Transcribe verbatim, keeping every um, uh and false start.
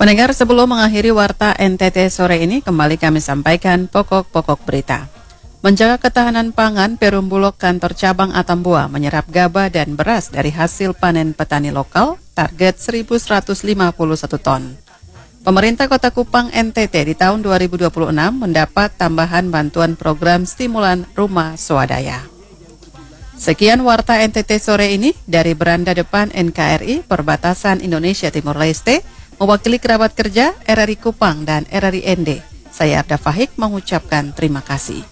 Pendengar, sebelum mengakhiri Warta N T T sore ini, kembali kami sampaikan pokok-pokok berita. Menjaga ketahanan pangan, Perum Bulog Kantor Cabang Atambua menyerap gabah dan beras dari hasil panen petani lokal, target seribu seratus lima puluh satu ton. Pemerintah Kota Kupang N T T di tahun dua ribu dua puluh enam mendapat tambahan bantuan program stimulan rumah swadaya. Sekian Warta N T T sore ini dari beranda depan N K R I Perbatasan Indonesia Timur Leste, mewakili kerabat kerja R R I Kupang dan R R I N D. Saya Arda Fahik mengucapkan terima kasih.